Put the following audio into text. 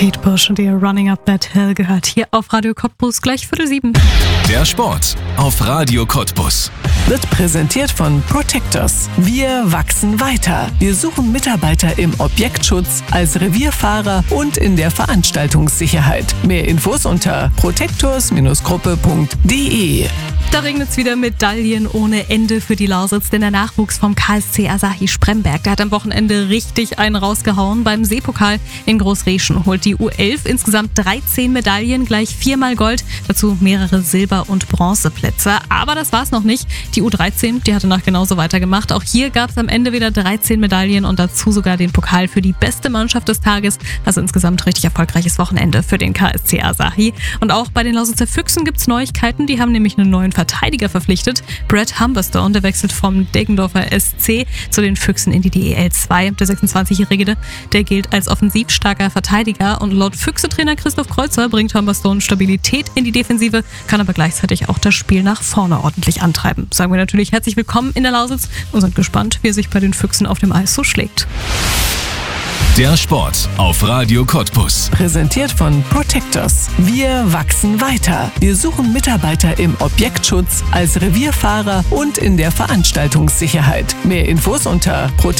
Kate Bush und ihr Running Up That Hill gehört hier auf Radio Cottbus gleich 6:45. Der Sport auf Radio Cottbus. Wird präsentiert von Protectors. Wir wachsen weiter. Wir suchen Mitarbeiter im Objektschutz, als Revierfahrer und in der Veranstaltungssicherheit. Mehr Infos unter protectors-gruppe.de. Da regnet es wieder Medaillen ohne Ende für die Lausitz, denn der Nachwuchs vom KSC Asahi Spremberg, der hat am Wochenende richtig einen rausgehauen. Beim Seepokal in Großreschen holt die U11 insgesamt 13 Medaillen, gleich 4-mal Gold, dazu mehrere Silber- und Bronzeplätze. Aber das war's noch nicht. Die U13, die hatte nach genauso weitergemacht. Auch hier gab es am Ende wieder 13 Medaillen und dazu sogar den Pokal für die beste Mannschaft des Tages. Also insgesamt richtig erfolgreiches Wochenende für den KSC Asahi. Und auch bei den Lausitzer Füchsen gibt's Neuigkeiten. Die haben nämlich einen neuen Verteidiger verpflichtet. Brad Humberstone, der wechselt vom Deggendorfer SC zu den Füchsen in die DEL 2. Der 26-Jährige, der gilt als offensivstarker Verteidiger und laut Füchse-Trainer Christoph Kreuzer bringt Humberstone Stabilität in die Defensive, kann aber gleichzeitig auch das Spiel nach vorne ordentlich antreiben. Sagen wir natürlich herzlich willkommen in der Lausitz und sind gespannt, wie er sich bei den Füchsen auf dem Eis so schlägt. Der Sport auf Radio Cottbus. Präsentiert von Protectors. Wir wachsen weiter. Wir suchen Mitarbeiter im Objektschutz, als Revierfahrer und in der Veranstaltungssicherheit. Mehr Infos unter protectors-gruppe.de.